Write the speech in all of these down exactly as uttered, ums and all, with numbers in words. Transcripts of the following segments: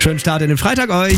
Schönen Start in den Freitag euch.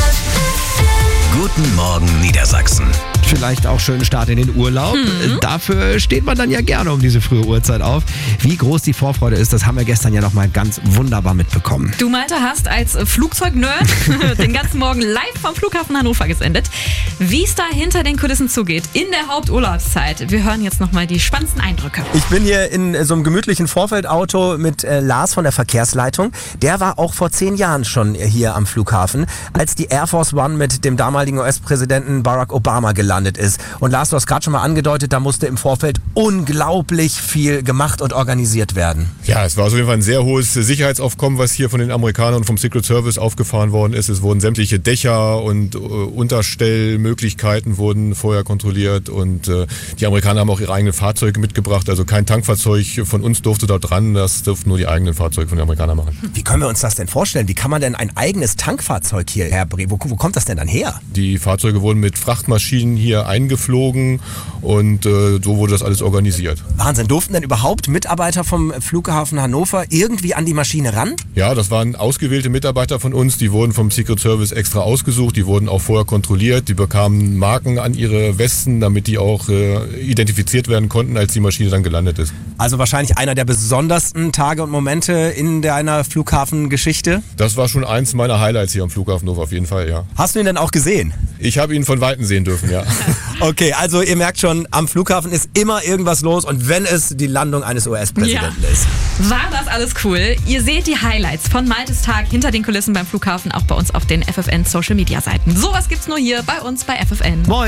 Guten Morgen Niedersachsen. Vielleicht auch schönen Start in den Urlaub. Mhm. Dafür steht man dann ja gerne um diese frühe Uhrzeit auf. Wie groß die Vorfreude ist, das haben wir gestern ja noch mal ganz wunderbar mitbekommen. Du, Malte, hast als Flugzeug-Nerd den ganzen Morgen live vom Flughafen Hannover gesendet. Wie es da hinter den Kulissen zugeht in der Haupturlaubszeit. Wir hören jetzt noch mal die spannendsten Eindrücke. Ich bin hier in so einem gemütlichen Vorfeldauto mit äh, Lars von der Verkehrsleitung. Der war auch vor zehn Jahren schon hier am Flughafen, als die Air Force One mit dem damaligen U S-Präsidenten Barack Obama gelandet ist. Und Lars, du hast gerade schon mal angedeutet, da musste im Vorfeld unglaublich viel gemacht und organisiert werden. Ja, es war auf jeden Fall ein sehr hohes Sicherheitsaufkommen, was hier von den Amerikanern und vom Secret Service aufgefahren worden ist. Es wurden sämtliche Dächer und äh, Unterstellmöglichkeiten wurden vorher kontrolliert und äh, die Amerikaner haben auch ihre eigenen Fahrzeuge mitgebracht. Also kein Tankfahrzeug von uns durfte dort dran, das durften nur die eigenen Fahrzeuge von den Amerikanern machen. Wie können wir uns das denn vorstellen? Wie kann man denn ein eigenes Tankfahrzeug hier herbringen? Wo, wo kommt das denn dann her? Die Fahrzeuge wurden mit Frachtmaschinen hier eingeflogen und äh, so wurde das alles organisiert. Wahnsinn, durften denn überhaupt Mitarbeiter vom Flughafen Hannover irgendwie an die Maschine ran? Ja, das waren ausgewählte Mitarbeiter von uns, die wurden vom Secret Service extra ausgesucht, die wurden auch vorher kontrolliert, die bekamen Marken an ihre Westen, damit die auch äh, identifiziert werden konnten, als die Maschine dann gelandet ist. Also wahrscheinlich einer der besondersten Tage und Momente in deiner Flughafengeschichte? Das war schon eins meiner Highlights hier am Flughafen Hannover, auf jeden Fall, ja. Hast du ihn denn auch gesehen? Ich habe ihn von Weitem sehen dürfen, ja. Okay, also ihr merkt schon, am Flughafen ist immer irgendwas los und wenn es die Landung eines U S-Präsidenten Ja. ist. War das alles cool? Ihr seht die Highlights von Maltes Tag hinter den Kulissen beim Flughafen auch bei uns auf den F F N Social Media Seiten. Sowas gibt's nur hier bei uns bei F F N. Moin.